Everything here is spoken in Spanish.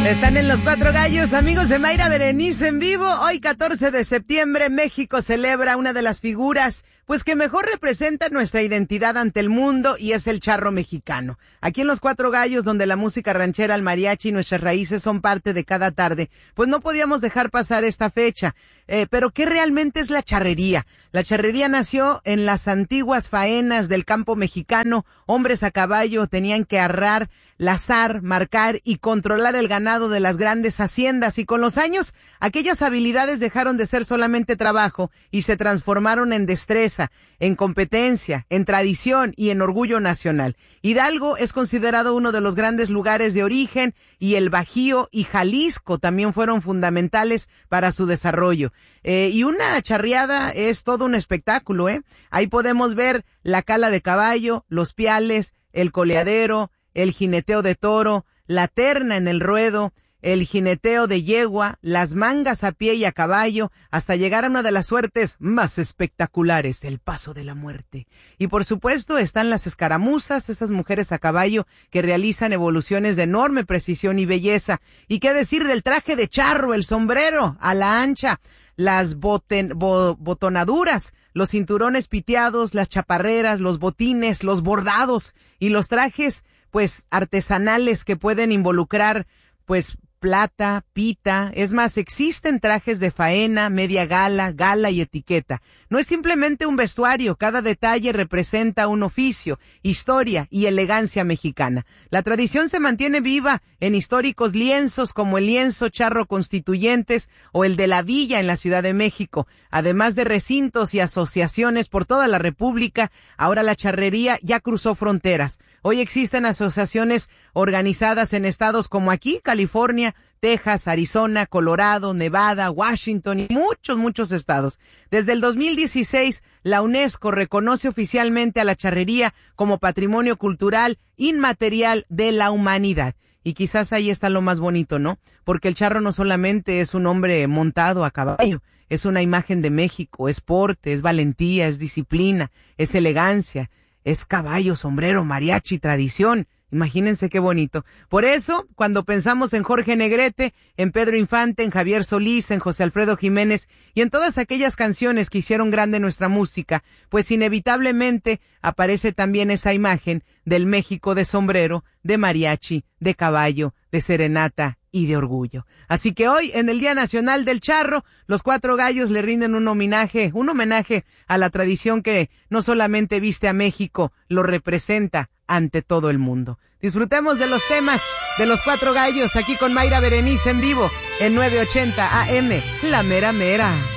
Están en Los Cuatro Gallos, amigos de Mayra Berenice en vivo. Hoy 14 de septiembre, México celebra una de las figuras, pues que mejor representa nuestra identidad ante el mundo, y es el charro mexicano. Aquí en Los Cuatro Gallos, donde la música ranchera, el mariachi y nuestras raíces son parte de cada tarde, pues no podíamos dejar pasar esta fecha. Pero ¿qué realmente es la charrería? La charrería nació en las antiguas faenas del campo mexicano. Hombres a caballo tenían que arrar, lazar, marcar y controlar el ganado de las grandes haciendas, y con los años aquellas habilidades dejaron de ser solamente trabajo y se transformaron en destreza, en competencia, en tradición y en orgullo nacional. Hidalgo es considerado uno de los grandes lugares de origen, y el Bajío y Jalisco también fueron fundamentales para su desarrollo. Y una charreada es todo un espectáculo, Ahí podemos ver la cala de caballo, los piales, el coleadero, el jineteo de toro, la terna en el ruedo, el jineteo de yegua, las mangas a pie y a caballo, hasta llegar a una de las suertes más espectaculares, el paso de la muerte. Y por supuesto están las escaramuzas, esas mujeres a caballo que realizan evoluciones de enorme precisión y belleza. Y qué decir del traje de charro, el sombrero a la ancha, las botonaduras, los cinturones piteados, las chaparreras, los botines, los bordados y los trajes pues artesanales que pueden involucrar pues plata, pita. Es más, existen trajes de faena, media gala, gala y etiqueta. No es simplemente un vestuario, cada detalle representa un oficio, historia y elegancia mexicana. La tradición se mantiene viva en históricos lienzos como el lienzo Charro Constituyentes o el de la Villa en la Ciudad de México. Además de recintos y asociaciones por toda la República, ahora la charrería ya cruzó fronteras. Hoy existen asociaciones organizadas en estados como aquí, California, Texas, Arizona, Colorado, Nevada, Washington y muchos estados. Desde el 2016, la UNESCO reconoce oficialmente a la charrería como patrimonio cultural inmaterial de la humanidad. Y quizás ahí está lo más bonito, ¿no? Porque el charro no solamente es un hombre montado a caballo, es una imagen de México, es porte, es valentía, es disciplina, es elegancia, es caballo, sombrero, mariachi, tradición. Imagínense qué bonito. Por eso, cuando pensamos en Jorge Negrete, en Pedro Infante, en Javier Solís, en José Alfredo Jiménez y en todas aquellas canciones que hicieron grande nuestra música, pues inevitablemente aparece también esa imagen del México de sombrero, de mariachi, de caballo, de serenata y de orgullo. Así que hoy, en el Día Nacional del Charro, los Cuatro Gallos le rinden un homenaje a la tradición que no solamente viste a México, lo representa ante todo el mundo. Disfrutemos de los temas de los Cuatro Gallos aquí con Mayra Berenice en vivo en 980 AM, La Mera Mera.